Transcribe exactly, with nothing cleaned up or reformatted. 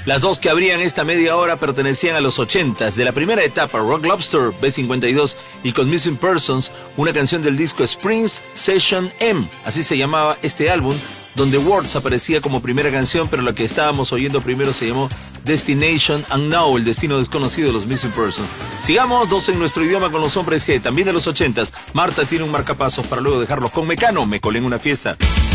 Las dos que abrían esta media hora pertenecían a los ochentas. De la primera etapa, Rock Lobster, B cincuenta y dos, y con Missing Persons, una canción del disco Springs Session M, así se llamaba este álbum, donde Words aparecía como primera canción, pero la que estábamos oyendo primero se llamó Destination Unknown, el destino desconocido de los Missing Persons. Sigamos, dos en nuestro idioma con los hombres G, también de los ochentas. Marta tiene un marcapasos para luego dejarlos con Mecano, Me colé en una fiesta.